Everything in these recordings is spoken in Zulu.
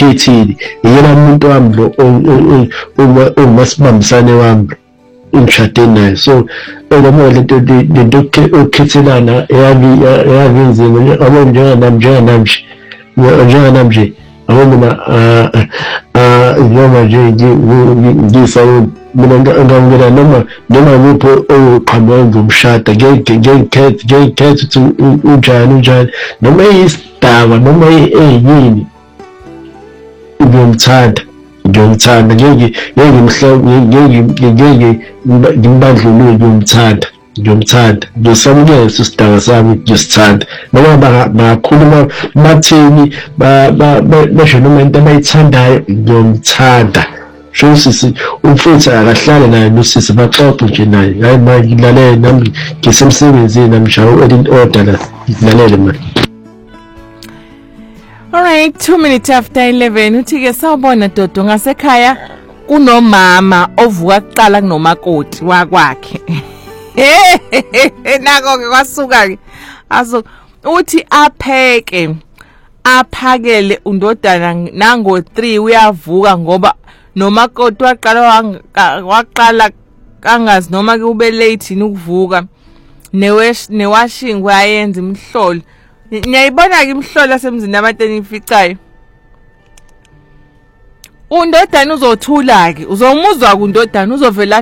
ngithini yena umuntu wami lo umasibambisane wami ngishade naye. So ngoba lento ukukhethelana eyangenzima abo njenganamje abo mina noma nje ngisa mina ngangena noma ngipho oqhamuka ngomshada ngekhethe ukuthi unjani noma isidaba noma eyini ngiyomthanda ngeke ngimbandlulule ngiyomthanda ngisamukela isidaba sami ngisithanda noma bangakhuluma bathini basho noma into abayithandayo ngiyomthanda. Sho sisi umfuthu akahlale naye nosisi baxoxe nje naye hayi manje ngilalele nami ngisemsebenzini namshawo edit order la ngilalele manje. Alright, 2 minutes after 11 uthi-ke sawubona Dodo ngasekhaya kunomama ovuka kuqala kunomakoti wakwakhe. Nako-ke kwasuka-ke uthi aphakele undodana nango 3 uyavuka ngoba nomakoti waqala kangazi noma kube late ukuvuka newashing wayenza imhlolo. Niyayibona ke imhlolo semzini abantu enificayo. Undodana uzothula ke uzomuzwa kundodana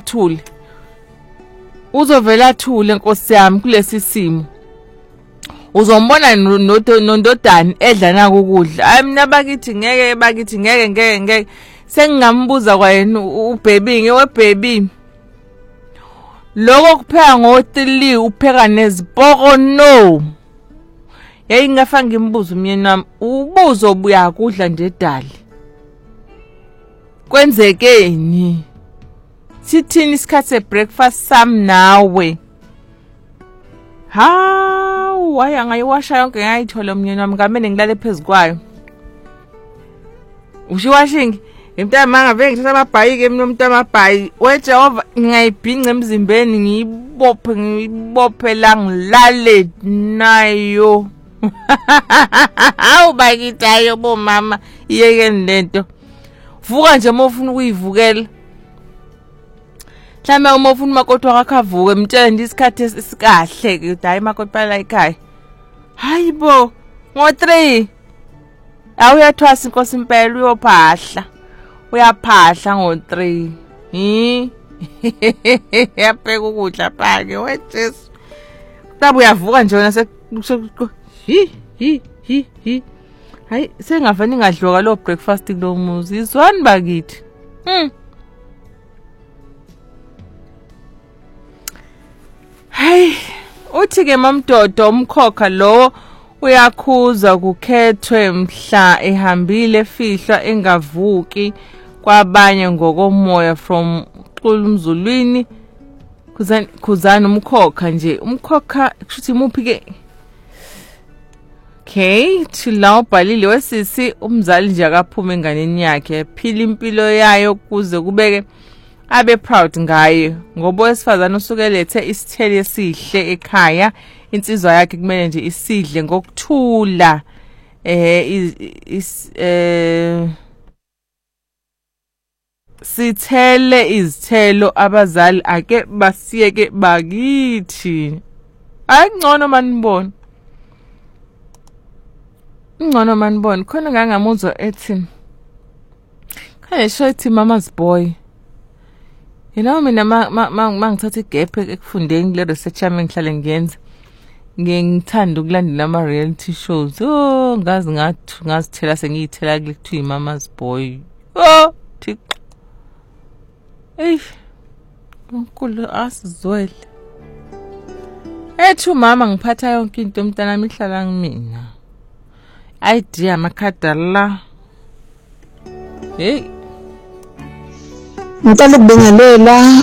uzovela athule Nkosi yami kulesi simo. Uzombona nondodana edlana ukudla. Hayi mina bakithi ngeke sengingambuza kwayena ubaby webaby lokho kupheka ngo3 upheka nezipoko no. Yayi ngafa ngimbuza umyeni wami ubuzo buya kudla nje edali kwenzekeni sithini isikhathi sebreakfast sami nawe waya ngayiwasha yonke ngayithola umyeni wami ngamene ngilale phezukwayo ushiwashing Imntwana mangabe ngithatha amabhayi ke mina umuntu amabhayi weJehova ngiyayibhinca emzimbeni ngibophe la ngilale nayo. Awu bakithayo bomama iyekeni lento. Vuka nje mofuna ukuyivukela. Mhlawumbe uma ufuna umakoti wakho avuke mtshela nje isikhathi esikahle ke hayi makoti bala ekhaya. Hayibo ngo3 awuyathwasa inkosi impela uyophahla. Uyaphahla ngo3 yapeka ukudla phake weJesu tabu uyavuka nje wena hayi sengafani ngadloka lo breakfast kulo muzi izwani bakithi hayi uthi ke mamdodo umkhokha lo uyakhuza kukhethwe mhla ehambile fihlwa engavuki kwabanye ngokomoya from Xulumzulwini khuzana umkhokha nje umkhokha kushuthi muphi ke okay thila ubhalile wesisi umzali nje akaphuma enganeni yakhe phila impilo yayo kuze kubeke abe proud ngaye ngoba wesifazana usukelethe isithele esihle ekhaya insizwa yakhe kumele nje isidle ngokuthula sithele izithelo abazali ake basiyeke bakithi ayingcono manibona ingcono manibona khona ngangamuzwa ethi khane shothi mama's boy mina mangithatha igap ekufundeni kule research yami ngihlale ngiyenza ngithanda ukulandela ama reality shows ngazi ngazithela sengiyithela kule kuthiwa mama's boy thixo unkulu asizwele ethu mama ngiphatha yonke into umntana nami ihlala ngimina idea makhada la ngicela ukubingelela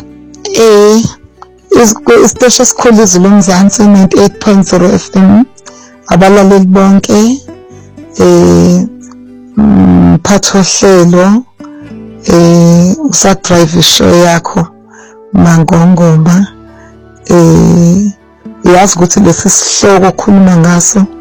isiteshi esikhulu izulu Mzansi 98.0 FM abalaleli bonke mphatho hlelo usadrive show yakho Mangongoma yazi ukuthi lesi sihloko okhuluma ngaso